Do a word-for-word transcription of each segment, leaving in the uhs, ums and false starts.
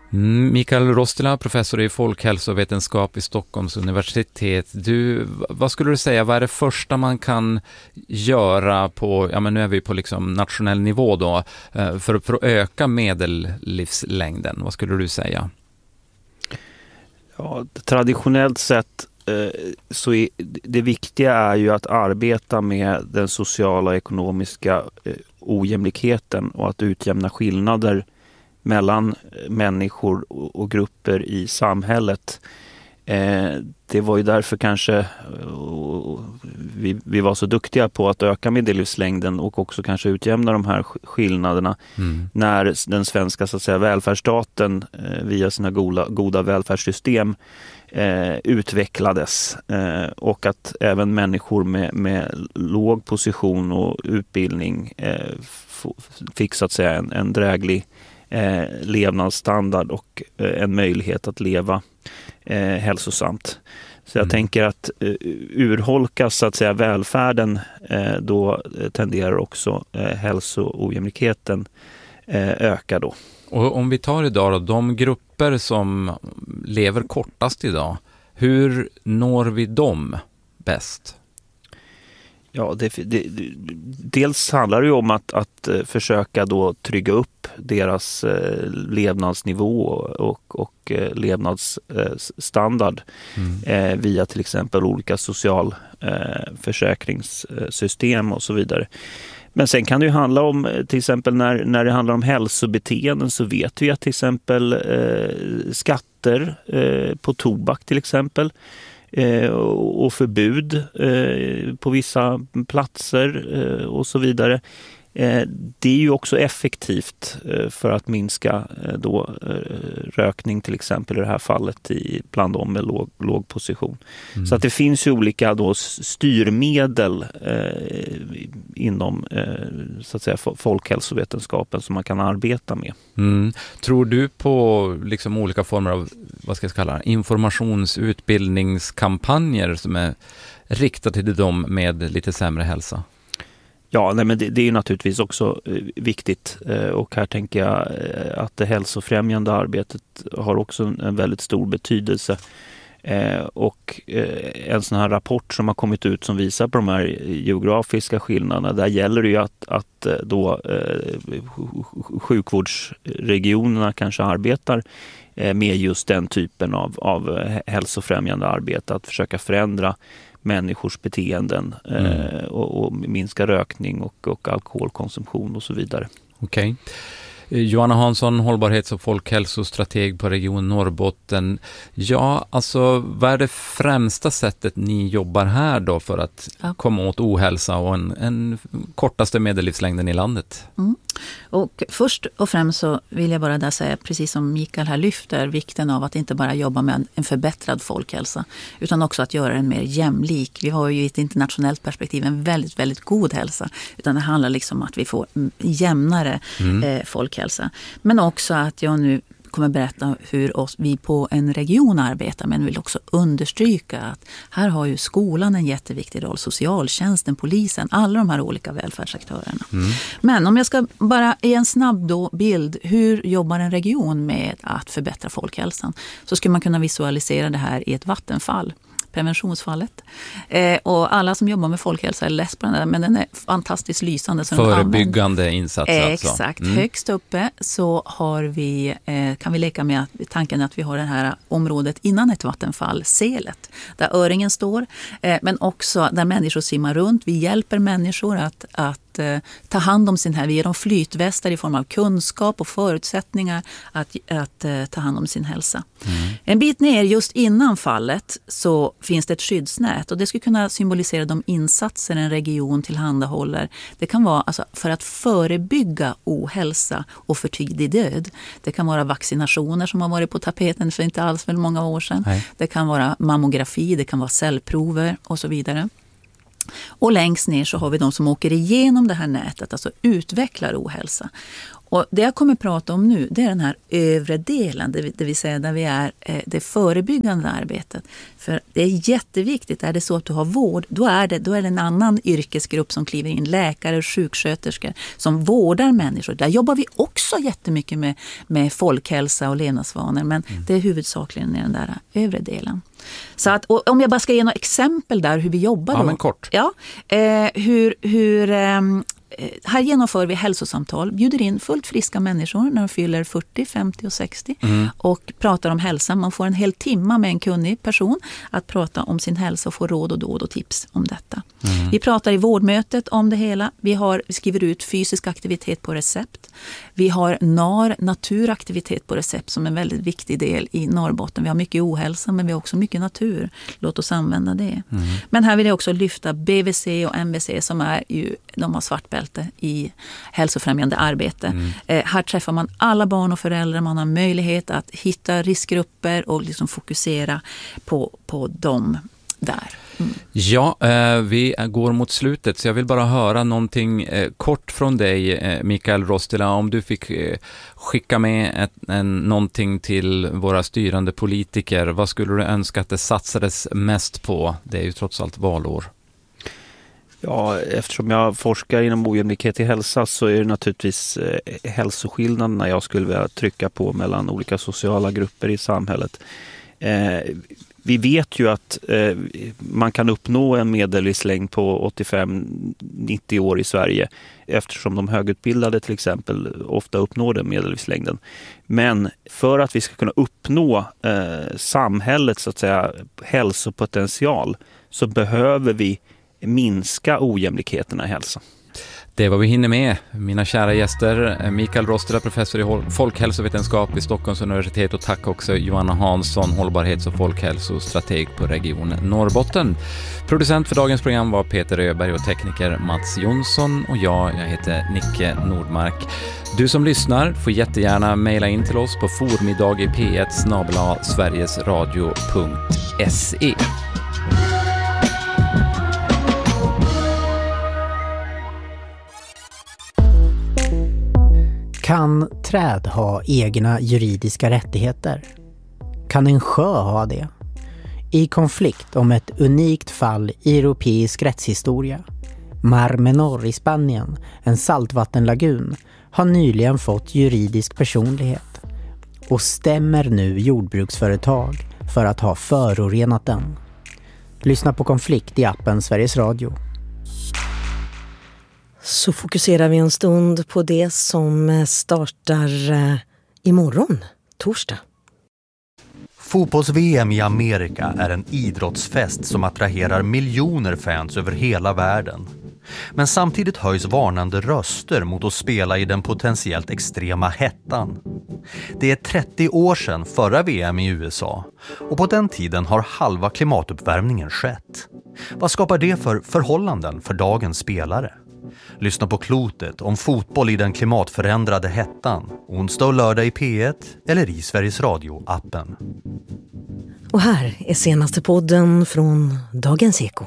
Mikael Rostila, professor i folkhälsovetenskap vid Stockholms universitet. Du, vad skulle du säga, vad är det första man kan göra på, ja men nu är vi på liksom nationell nivå då, för, för att öka medellivslängden? Vad skulle du säga? Ja, traditionellt sett så är det viktiga är ju att arbeta med den sociala och ekonomiska ojämlikheten och att utjämna skillnader mellan människor och grupper i samhället. Det var ju därför kanske vi, vi var så duktiga på att öka medellivslängden och också kanske utjämna de här skillnaderna mm. när den svenska så att säga, välfärdsstaten via sina goda, goda välfärdssystem eh, utvecklades eh, och att även människor med, med låg position och utbildning eh, fick så att säga en, en dräglig eh, levnadsstandard och eh, en möjlighet att leva eh, hälsosamt. Så jag mm. tänker att uh, urholkas så att säga välfärden uh, då uh, tenderar också uh, hälsoojämlikheten uh, öka då. Och om vi tar idag då, de grupper som lever kortast idag, hur når vi dem bäst? Ja, det, det, dels handlar det ju om att, att försöka då trygga upp deras eh, levnadsnivå och, och eh, levnadsstandard mm. eh, via till exempel olika socialförsäkringssystem eh, och så vidare. Men sen kan det ju handla om, till exempel när, när det handlar om hälsobeteenden så vet vi att till exempel eh, skatter eh, på tobak till exempel Eh, och förbud eh, på vissa platser eh, och så vidare. Eh, det är ju också effektivt eh, för att minska eh, då, eh, rökning till exempel i det här fallet i, bland dem med låg, låg position. Mm. Så att det finns ju olika då, styrmedel eh, inom eh, så att säga, folkhälsovetenskapen som man kan arbeta med. Mm. Tror du på liksom olika former av vad ska jag kalla informationsutbildningskampanjer som är riktade till dem med lite sämre hälsa? Ja, nej, men det, det är naturligtvis också eh, viktigt eh, och här tänker jag eh, att det hälsofrämjande arbetet har också en, en väldigt stor betydelse. Eh, och eh, en sån här rapport som har kommit ut som visar på de här geografiska skillnaderna, där gäller det ju att, att då eh, sjukvårdsregionerna kanske arbetar eh, med just den typen av, av hälsofrämjande arbete, att försöka förändra människors beteenden mm. eh, och, och minska rökning och, och alkoholkonsumtion och så vidare. Okej. Okay. Johanna Hansson, hållbarhets- och folkhälsostrateg på Region Norrbotten. Ja, alltså vad är det främsta sättet ni jobbar här då för att ja. komma åt ohälsa och en, en kortaste medellivslängden i landet? Mm. Och först och främst så vill jag bara där säga, precis som Mikael här lyfter, vikten av att inte bara jobba med en förbättrad folkhälsa utan också att göra den mer jämlik. Vi har ju i ett internationellt perspektiv en väldigt, väldigt god hälsa, utan det handlar liksom om att vi får jämnare mm. eh, folkhälsa. Men också att jag nu kommer berätta hur oss, vi på en region arbetar, men vill också understryka att här har ju skolan en jätteviktig roll, socialtjänsten, polisen, alla de här olika välfärdsaktörerna. Mm. Men om jag ska bara i en snabb då bild, hur jobbar en region med att förbättra folkhälsan, så skulle man kunna visualisera det här i ett vattenfall. Preventionsfallet. Eh, och alla som jobbar med folkhälsa är less på den där, men den är fantastiskt lysande. Så förebyggande insats eh, alltså. Exakt. Mm. Högst uppe så har vi, eh, kan vi leka med att, tanken att vi har det här området innan ett vattenfall, selet, där öringen står, eh, men också där människor simmar runt. Vi hjälper människor att, att eh, ta hand om sin här. Vi ger dem flytvästar i form av kunskap och förutsättningar att, att eh, ta hand om sin hälsa. Mm. En bit ner just innan fallet så finns det ett skyddsnät, och det skulle kunna symbolisera de insatser en region tillhandahåller. Det kan vara alltså för att förebygga ohälsa och för tidig död. Det kan vara vaccinationer som har varit på tapeten för inte alls väl många år sedan. Nej. Det kan vara mammografi, det kan vara cellprover och så vidare. Och längst ner så har vi de som åker igenom det här nätet, alltså utvecklar ohälsa. Och det jag kommer att prata om nu, det är den här övre delen, det vill säga där vi är det förebyggande arbetet. För det är jätteviktigt, är det så att du har vård, då är det, då är det en annan yrkesgrupp som kliver in, läkare och sjuksköterskor som vårdar människor. Där jobbar vi också jättemycket med, med folkhälsa och levnadsvanor, men mm. det är huvudsakligen i den där övre delen. Så att, och om jag bara ska ge några exempel där hur vi jobbar ja, då. Men kort. Ja, eh, hur... hur eh, här genomför vi hälsosamtal, bjuder in fullt friska människor när de fyller fyrtio, femtio och sextio mm. och pratar om hälsa. Man får en hel timme med en kunnig person att prata om sin hälsa och få råd och dåd och tips om detta. Mm. Vi pratar i vårdmötet om det hela. Vi, har, vi skriver ut fysisk aktivitet på recept. Vi har N A R, naturaktivitet på recept, som en väldigt viktig del i Norrbotten. Vi har mycket ohälsa, men vi har också mycket natur. Låt oss använda det. Mm. Men här vill jag också lyfta B V C och M V C som är ju, de har svartbälte i hälsofrämjande arbete. Mm. Eh, här träffar man alla barn och föräldrar. Man har möjlighet att hitta riskgrupper och liksom fokusera på, på dem där. Mm. Ja, eh, vi går mot slutet, så jag vill bara höra någonting eh, kort från dig, eh, Mikael Rostila, om du fick eh, skicka med ett, en, någonting till våra styrande politiker. Vad skulle du önska att det satsades mest på? Det är ju trots allt valår. Ja, eftersom jag forskar inom ojämlikhet i hälsa så är det naturligtvis eh, hälsoskillnaderna jag skulle vilja trycka på mellan olika sociala grupper i samhället. Eh, vi vet ju att eh, man kan uppnå en medellivslängd på åttiofem till nittio år i Sverige eftersom de högutbildade till exempel ofta uppnår den medellivslängden. Men för att vi ska kunna uppnå eh, samhällets så att säga, hälsopotential så behöver vi minska ojämlikheterna i hälsa. Det är vad vi hinner med. Mina kära gäster, Mikael Rostila, professor i folkhälsovetenskap vid Stockholms universitet, och tack också Johanna Hansson, hållbarhets- och folkhälsostrateg på Region Norrbotten. Producent för dagens program var Peter Öberg och tekniker Mats Jonsson, och jag, jag heter Nicke Nordmark. Du som lyssnar får jättegärna mejla in till oss på formiddag i p ett snabel-a sverigesradio punkt se. Kan träd ha egna juridiska rättigheter? Kan en sjö ha det? I konflikt om ett unikt fall i europeisk rättshistoria, Mar Menor i Spanien, en saltvattenlagun, har nyligen fått juridisk personlighet och stämmer nu jordbruksföretag för att ha förorenat den. Lyssna på Konflikt i appen Sveriges Radio. Så fokuserar vi en stund på det som startar imorgon, torsdag. Fotbolls-V M i Amerika är en idrottsfest som attraherar miljoner fans över hela världen. Men samtidigt höjs varnande röster mot att spela i den potentiellt extrema hettan. Det är trettio år sedan förra V M i U S A och på den tiden har halva klimatuppvärmningen skett. Vad skapar det för förhållanden för dagens spelare? Lyssna på Klotet om fotboll i den klimatförändrade hettan, onsdag och lördag i P ett eller i Sveriges Radio-appen. Och här är senaste podden från Dagens Eko.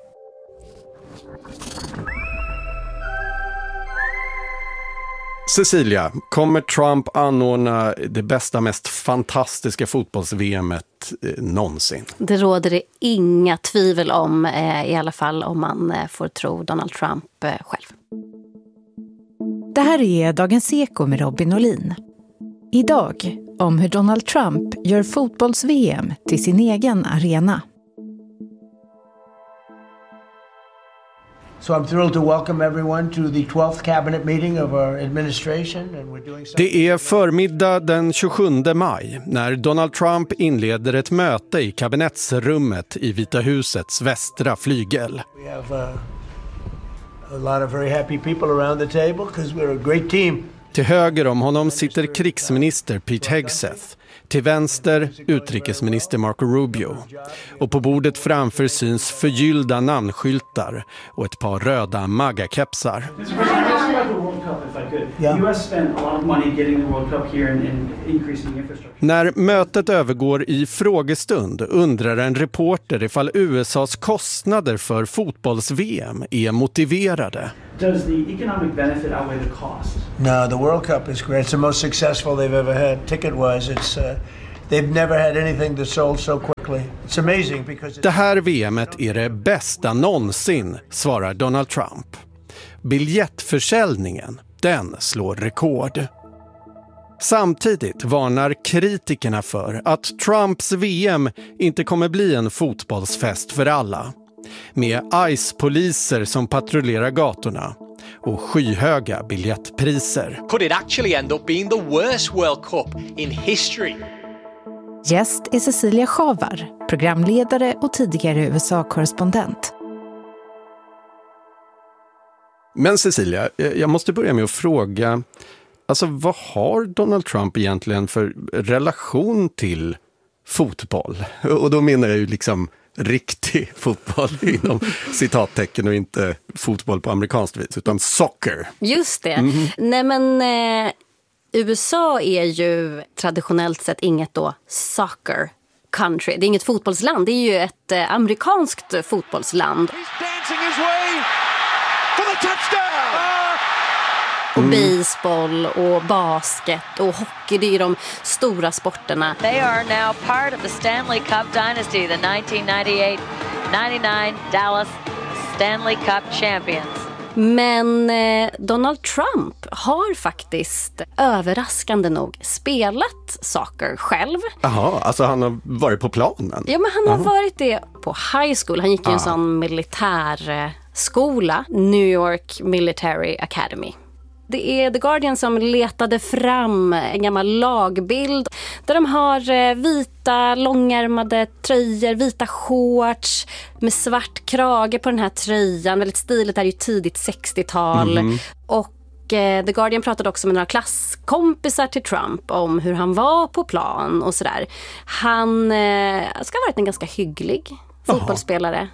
Cecilia, kommer Trump anordna det bästa, mest fantastiska fotbolls-V M-et eh, någonsin? Det råder det inga tvivel om, eh, i alla fall om man eh, får tro Donald Trump eh, själv. Det här är Dagens Eko med Robin Olin. Idag om hur Donald Trump gör fotbolls-V M till sin egen arena. So I'm thrilled to welcome everyone to the twelfth cabinet meeting of our administration, and we're doing Det är förmiddag den tjugosjunde maj när Donald Trump inleder ett möte i kabinettsrummet i Vita husets västra flygel. We have uh, a lot of very happy people around the table because we're a great team. Till höger om honom sitter krigsminister Pete Hegseth. Till vänster utrikesminister Marco Rubio. Och på bordet framför syns förgyllda namnskyltar och ett par röda MAGA-kepsar. Yeah. U S spent a lot of money getting the World Cup here and, and increasing infrastructure. När mötet övergår i frågestund undrar en reporter ifall U S A:s kostnader för fotbolls-V M är motiverade. Does the economic benefit outweigh the cost? No, the World Cup is great. It's the most successful they've ever had. Ticket-wise, it's uh, they've never had anything that sold so quickly. It's amazing because... Det här V M:et är det bästa någonsin, svarar Donald Trump. Biljettförsäljningen, den slår rekord. Samtidigt varnar kritikerna för att Trumps V M inte kommer bli en fotbollsfest för alla. Med ICE-poliser som patrullerar gatorna och skyhöga biljettpriser. Could it actually end up being the worst World Cup in history? Gäst är Cecilia Schavar, programledare och tidigare U S A-korrespondent. Men Cecilia, jag måste börja med att fråga, alltså vad har Donald Trump egentligen för relation till fotboll? Och då menar jag ju liksom riktig fotboll inom citattecken och inte fotboll på amerikanskt vis, utan soccer. Just det. Mm. Nej men eh, U S A är ju traditionellt sett inget då soccer country. Det är inget fotbollsland, det är ju ett eh, amerikanskt fotbollsland. Och baseball och basket och hockey, det är ju de stora sporterna. They are now part of the Stanley Cup dynasty, the nineteen ninety-eight ninety-nine Dallas Stanley Cup champions. Men eh, Donald Trump har faktiskt överraskande nog spelat soccer själv. Jaha, alltså han har varit på planen? Ja, men han har Aha. varit det på high school. Han gick i en ah. sån militärskola, New York Military Academy. Det är The Guardian som letade fram en gammal lagbild där de har vita långärmade tröjor, vita shorts med svart krage på den här tröjan. Väldigt stiligt, det är ju tidigt sextiotal. Mm. Och eh, The Guardian pratade också med några klasskompisar till Trump om hur han var på plan och sådär. Han eh, ska ha varit en ganska hygglig fotbollsspelare. Aha.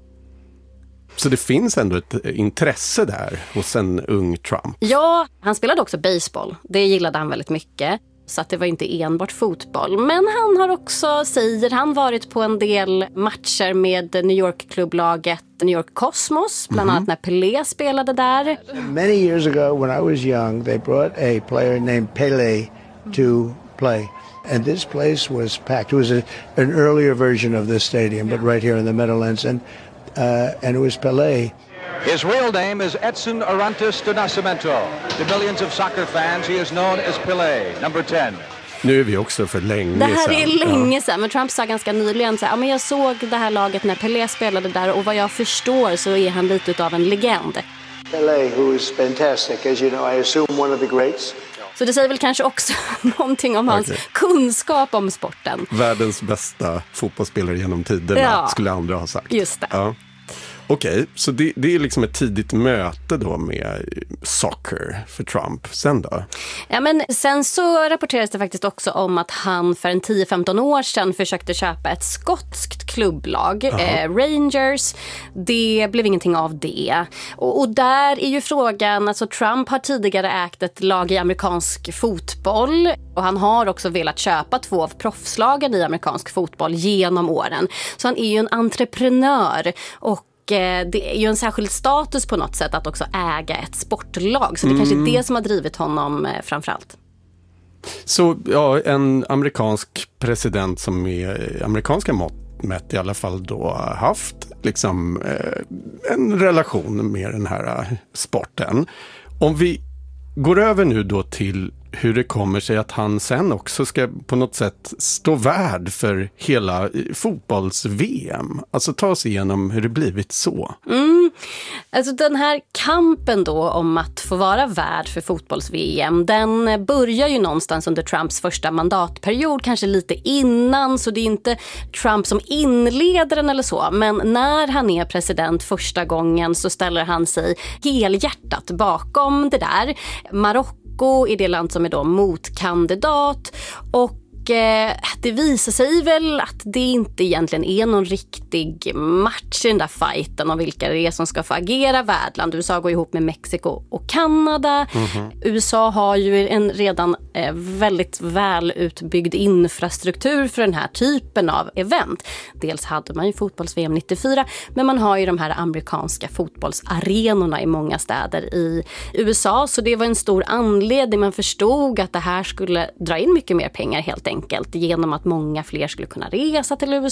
Så det finns ändå ett intresse där hos en ung Trump? Ja, han spelade också baseball. Det gillade han väldigt mycket. Så att det var inte enbart fotboll. Men han har också, säger han, varit på en del matcher med New York-klubblaget New York Cosmos. Bland mm-hmm. annat när Pelé spelade där. Many years ago when I was young, they brought a player named Pelé to play. And this place was packed. It was a, an earlier version of this stadium, but right here in the Meadowlands. And Uh, and it was Pelé. His real name is Edson Arantes do Nascimento. To millions of soccer fans, he is known as Pelé, number ten. Nu är vi också för länge sedan. Det här är länge sedan, men Trump sa ganska nyligen så här, ja, men jag såg det här laget när Pelé spelade där och vad jag förstår så är han lite av en legend. Pelé, who is fantastic, as you know, I assume one of the greats. Så det säger väl kanske också någonting om hans okay. kunskap om sporten. Världens bästa fotbollsspelare genom tiderna, ja. Skulle andra ha sagt. Just det. Ja. Okej, okay, så det, det är liksom ett tidigt möte då med soccer för Trump. Sen då? Ja, men sen så rapporteras det faktiskt också om att han för en tio femton år sedan försökte köpa ett skotskt klubblag, eh, Rangers. Det blev ingenting av det. Och, och där är ju frågan, alltså Trump har tidigare ägt ett lag i amerikansk fotboll och han har också velat köpa två av proffslagen i amerikansk fotboll genom åren. Så han är ju en entreprenör och det är ju en särskild status på något sätt att också äga ett sportlag. Så det mm. kanske är det som har drivit honom framförallt. Så ja, en amerikansk president som är amerikanska mått mätt i alla fall då haft liksom eh, en relation med den här sporten. Om vi går över nu då till hur det kommer sig att han sen också ska på något sätt stå värd för hela fotbolls-V M. Alltså ta sig igenom hur det blivit så. Mm. Alltså den här kampen då om att få vara värd för fotbolls-V M, den börjar ju någonstans under Trumps första mandatperiod, kanske lite innan, så det är inte Trump som inleder den eller så. Men när han är president första gången så ställer han sig helhjärtat bakom det där. Marocko är det land som är då motkandidat och det visar sig väl att det inte egentligen är någon riktig match i den där fighten om vilka det är som ska få agera värdland. U S A går ihop med Mexiko och Kanada. Mm-hmm. U S A har ju en redan eh, väldigt väl utbyggd infrastruktur för den här typen av event. Dels hade man ju fotbolls-V M nittiofyra, men man har ju de här amerikanska fotbollsarenorna i många städer i U S A, så det var en stor anledning. Man förstod att det här skulle dra in mycket mer pengar helt enkelt genom att många fler skulle kunna resa till U S A